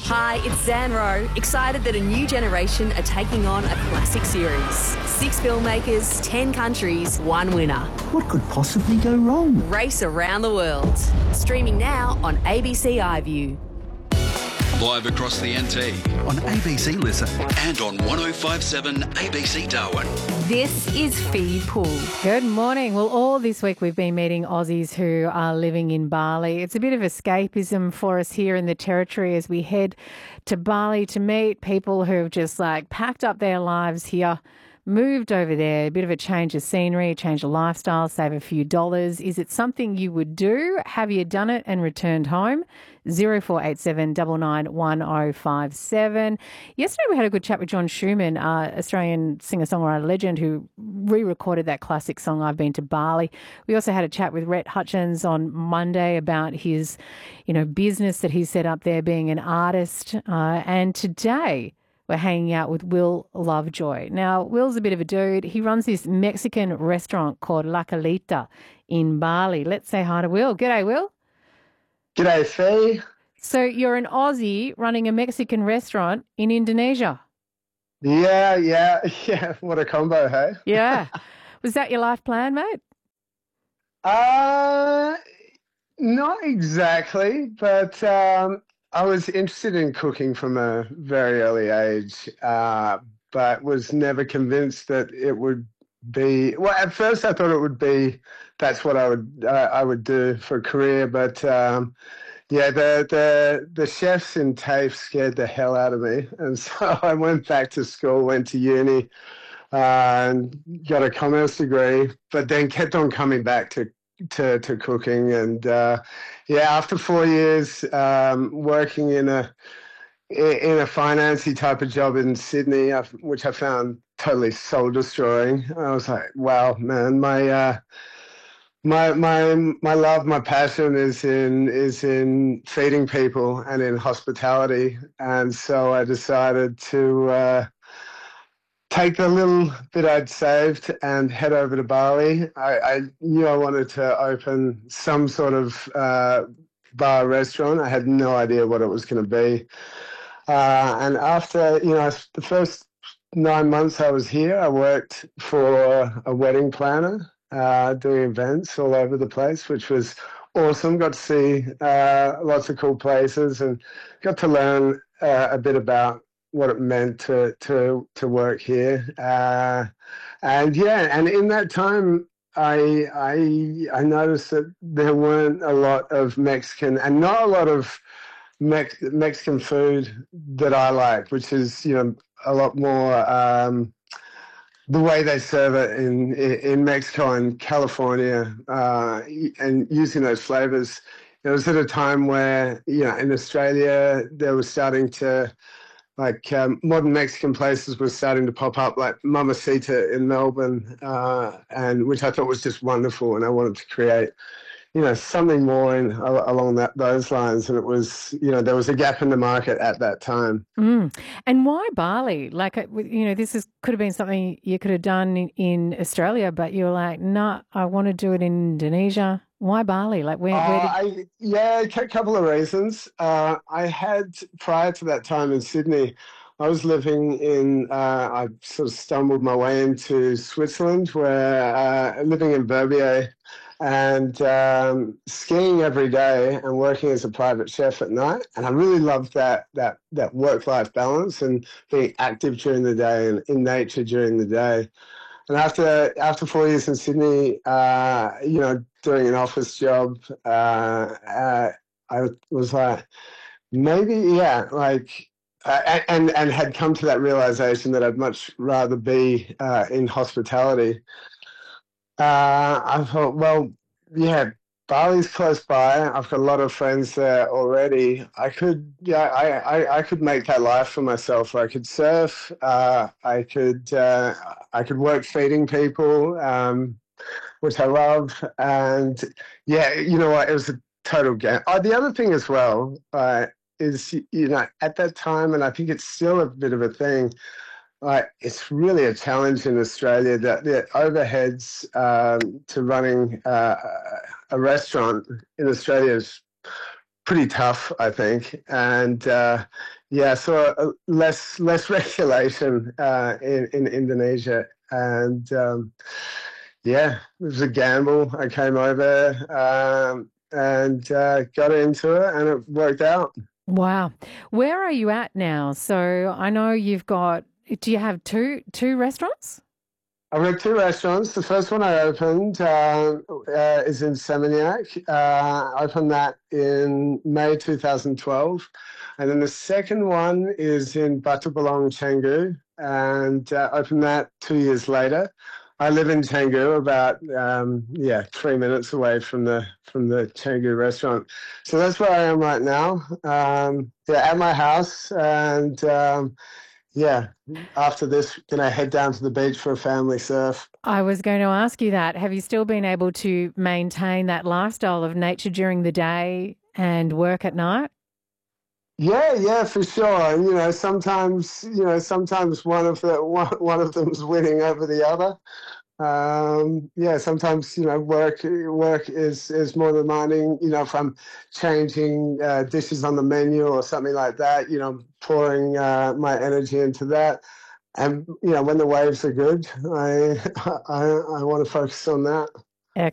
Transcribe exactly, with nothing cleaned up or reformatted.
Hi, it's Zan Rowe, excited that a new generation are taking on a classic series. Six filmmakers, ten countries, one winner. What could possibly go wrong? Race around the world. Streaming now on A B C iView. Live across the N T, on A B C Listen and on one oh five point seven A B C Darwin. This is Feed Pool. Good morning. Well, all this week we've been meeting Aussies who are living in Bali. It's a bit of escapism for us here in the Territory as we head to Bali to meet people who have just like packed up their lives here, moved over there, a bit of a change of scenery, change of lifestyle, save a few dollars. Is it something you would do? Have you done it and returned home? zero four eight seven nine nine one oh five seven. Yesterday we had a good chat with John Schumann, uh, Australian singer-songwriter legend who re-recorded that classic song, I've Been to Bali. We also had a chat with Rhett Hutchins on Monday about his, you know, business that he set up there, being an artist. Uh, and today we're hanging out with Will Lovejoy. Now, Will's a bit of a dude. He runs this Mexican restaurant called La Calita in Bali. Let's say hi to Will. G'day, Will. G'day, Fee. So you're an Aussie running a Mexican restaurant in Indonesia. Yeah, yeah, yeah. What a combo, hey? Yeah. Was that your life plan, mate? Uh, not exactly, but um, I was interested in cooking from a very early age, uh, but was never convinced that it would be. Well, at first I thought it would be. That's what I would uh, I would do for a career, but um, yeah, the the the chefs in TAFE scared the hell out of me, and so I went back to school, went to uni, uh, and got a commerce degree, but then kept on coming back to to, to cooking, and uh, yeah, after four years um, working in a in a financy type of job in Sydney, which I found totally soul destroying. I was like, wow, man, my uh, my my my love, my passion is in is in feeding people and in hospitality, and so I decided to uh, take the little bit I'd saved and head over to Bali. I, I knew I wanted to open some sort of uh, bar restaurant. I had no idea what it was going to be. Uh, and after, you know, the first nine months I was here, I worked for a wedding planner, uh, doing events all over the place, which was awesome. Got to see uh, lots of cool places and got to learn uh, a bit about what it meant to to to work here. Uh, and yeah, and in that time, I I I noticed that there weren't a lot of Mexican and not a lot of Mex- Mexican food that I like, which is, you know, a lot more um, the way they serve it in in Mexico and California, uh, and using those flavors. It was at a time where, you know, in Australia they were starting to, like, um, modern Mexican places were starting to pop up, like Mamacita in Melbourne, uh, and which I thought was just wonderful, and I wanted to create, you know, something more in along that those lines. And it was, you know, there was a gap in the market at that time. Mm. And why Bali? Like, you know, this is could have been something you could have done in, in Australia, but you were like, no, nah, I want to do it in Indonesia. Why Bali? Like, where? Uh, where did... I, yeah, a couple of reasons. Uh, I had, prior to that time in Sydney, I was living in, uh, I sort of stumbled my way into Switzerland, where uh, living in Verbier, and um, skiing every day and working as a private chef at night. And I really loved that that that work-life balance and being active during the day and in nature during the day. And after after four years in Sydney, uh, you know, doing an office job, uh, uh, I was like, maybe, yeah, like, uh, and and had come to that realization that I'd much rather be uh, in hospitality. Uh, I thought, well, yeah, Bali's close by. I've got a lot of friends there already. I could, yeah, I, I, I could make that life for myself. I could surf. Uh, I could, uh, I could work feeding people, um, which I love. And yeah, you know what? It was a total game. Oh, the other thing as well uh, is, you know, at that time, and I think it's still a bit of a thing. Like, it's really a challenge in Australia that the overheads um, to running uh, a restaurant in Australia is pretty tough, I think. And uh, yeah, so uh, less less regulation uh, in in Indonesia, and um, yeah, it was a gamble. I came over um, and uh, got into it, and it worked out. Wow. Where are you at now? So I know you've got, do you have two two restaurants? I've got two restaurants. The first one I opened uh, uh, is in Seminyak. Uh, I opened that in May two thousand twelve. And then the second one is in Batu Belong, Canggu, and uh, opened that two years later. I live in Canggu, about um, yeah, three minutes away from the from the Canggu restaurant. So that's where I am right now. Um, yeah, at my house, and um, yeah, after this, gonna head down to the beach for a family surf. I was going to ask you that. Have you still been able to maintain that lifestyle of nature during the day and work at night? Yeah, yeah, for sure. And you know, sometimes you know, sometimes one of the one, one of them's winning over the other. Um, yeah, sometimes you know, work work is is more demanding. You know, if I'm changing uh, dishes on the menu or something like that, you know, pouring uh, my energy into that. And you know, when the waves are good, I I, I want to focus on that.